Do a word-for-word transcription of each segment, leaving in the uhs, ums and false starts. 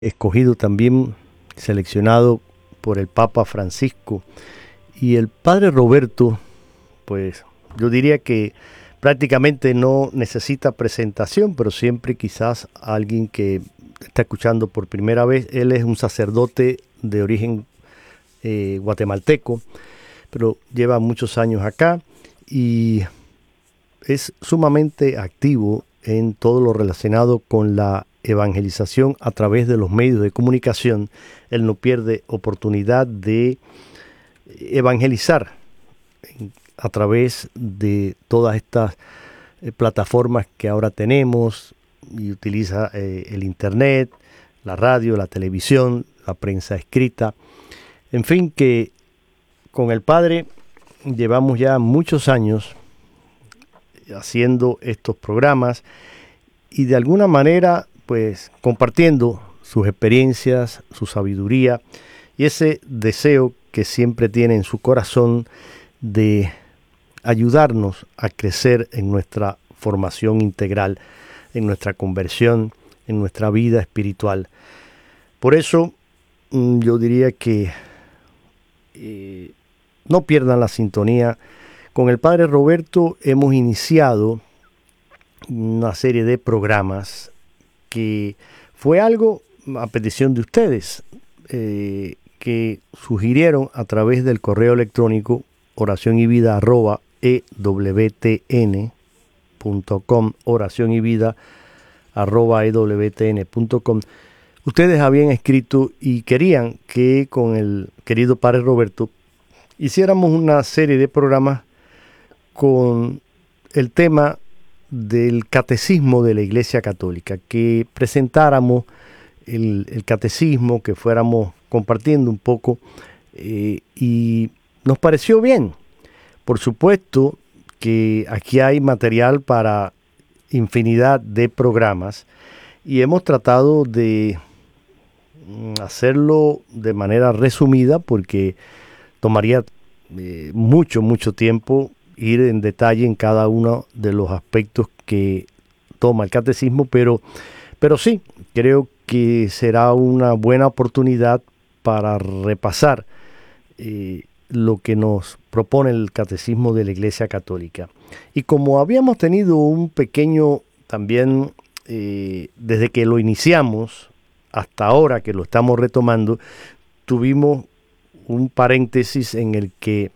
escogido también, seleccionado por el Papa Francisco. Y el Padre Roberto, pues yo diría que prácticamente no necesita presentación, pero siempre quizás alguien que está escuchando por primera vez. Él es un sacerdote de origen eh, guatemalteco, pero lleva muchos años acá y es sumamente activo en todo lo relacionado con la evangelización a través de los medios de comunicación. Él no pierde oportunidad de evangelizar a través de todas estas eh, plataformas que ahora tenemos, y utiliza eh, el internet, la radio, la televisión, la prensa escrita. En fin, que con el Padre llevamos ya muchos años haciendo estos programas y de alguna manera pues compartiendo sus experiencias, su sabiduría y ese deseo que siempre tiene en su corazón de ayudarnos a crecer en nuestra formación integral, en nuestra conversión, en nuestra vida espiritual. Por eso yo diría que eh, no pierdan la sintonía. Con el Padre Roberto hemos iniciado una serie de programas que fue algo a petición de ustedes, eh, que sugirieron a través del correo electrónico oración y vida arroba e w t n punto com, oración y vida arroba e w t n punto com. Ustedes habían escrito y querían que con el querido Padre Roberto hiciéramos una serie de programas con el tema del catecismo de la Iglesia Católica, que presentáramos el, el catecismo, que fuéramos compartiendo un poco, eh, y nos pareció bien. Por supuesto que aquí hay material para infinidad de programas y hemos tratado de hacerlo de manera resumida porque tomaría eh, mucho, mucho tiempo ir en detalle en cada uno de los aspectos que toma el catecismo, pero, pero sí, creo que será una buena oportunidad para repasar eh, lo que nos propone el catecismo de la Iglesia Católica. Y como habíamos tenido un pequeño también, eh, desde que lo iniciamos hasta ahora que lo estamos retomando, tuvimos un paréntesis en el que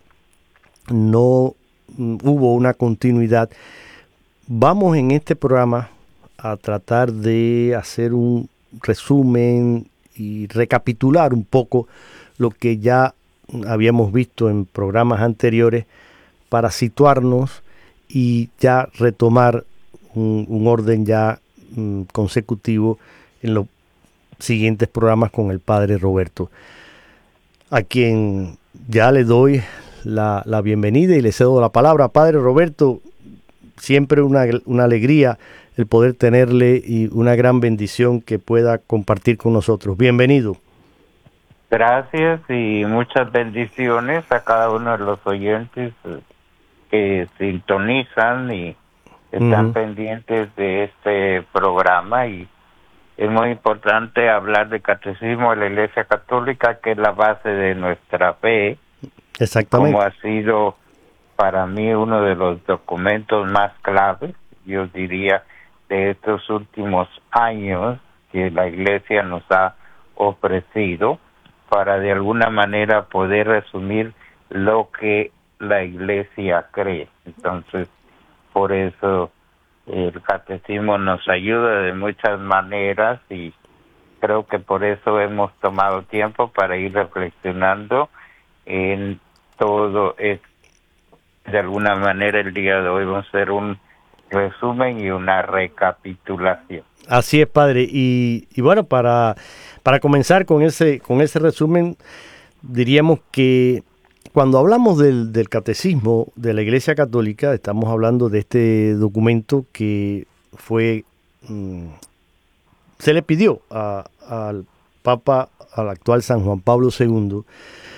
no hubo una continuidad. Vamos en este programa a tratar de hacer un resumen y recapitular un poco lo que ya habíamos visto en programas anteriores para situarnos y ya retomar un, un orden ya um, consecutivo en los siguientes programas con el Padre Roberto, a quien ya le doy La, la bienvenida y le cedo la palabra. Padre Roberto, siempre una, una alegría el poder tenerle y una gran bendición que pueda compartir con nosotros. Bienvenido. Gracias y muchas bendiciones a cada uno de los oyentes que sintonizan y están uh-huh. pendientes de este programa. Y es muy importante hablar del catecismo de la Iglesia Católica, que es la base de nuestra fe. Exactamente. Como ha sido para mí uno de los documentos más claves, yo diría, de estos últimos años que la Iglesia nos ha ofrecido para de alguna manera poder resumir lo que la Iglesia cree. Entonces, por eso el catecismo nos ayuda de muchas maneras y creo que por eso hemos tomado tiempo para ir reflexionando en todo es, de alguna manera el día de hoy vamos a hacer un resumen y una recapitulación. Así es, Padre, y, y bueno, para, para comenzar con ese, con ese resumen, diríamos que cuando hablamos del, del catecismo de la Iglesia Católica, estamos hablando de este documento que fue, mmm, se le pidió a, al Papa, al actual San Juan Pablo segundo,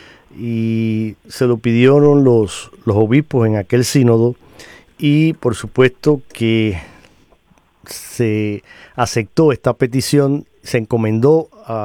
y se lo pidieron los, los obispos en aquel sínodo y por supuesto que se aceptó esta petición se encomendó a